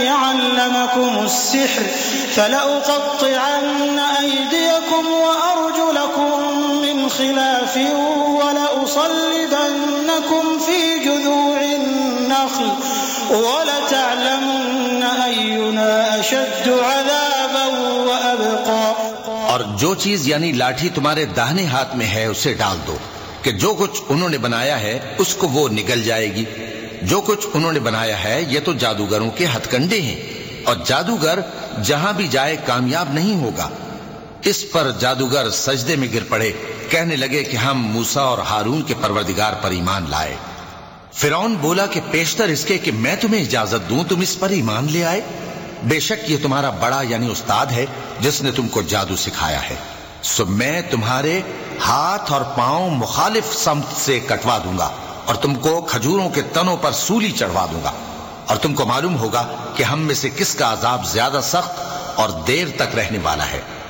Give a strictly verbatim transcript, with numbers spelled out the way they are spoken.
علمكم السحر فلأقطعن أيديكم وأرجلكم من خلاف ولأصلبنكم في جذوع النخل ولتعلمن أينا أشد عذابا وأبقى. اور جو چیز یعنی لاٹھی تمہارے داہنے ہاتھ میں ہے اسے ڈال دو کہ جو کچھ انہوں نے بنایا ہے اس کو وہ نگل جائے گی. جو کچھ انہوں نے بنایا ہے یہ تو جادوگروں کے ہتھ کنڈے ہیں اور جادوگر جہاں بھی جائے کامیاب نہیں ہوگا. اس پر جادوگر سجدے میں گر پڑے, کہنے لگے کہ ہم موسیٰ اور ہارون کے پروردگار پر ایمان لائے. فرعون بولا کہ پیشتر اس کے کہ میں تمہیں اجازت دوں تم اس پر ایمان لے آئے. بے شک یہ تمہارا بڑا یعنی استاد ہے جس نے تم کو جادو سکھایا ہے. سو میں تمہارے ہاتھ اور پاؤں مخالف سمت سے کٹوا دوں گا اور تم کو کھجوروں کے تنوں پر سولی چڑھوا دوں گا, اور تم کو معلوم ہوگا کہ ہم میں سے کس کا عذاب زیادہ سخت اور دیر تک رہنے والا ہے.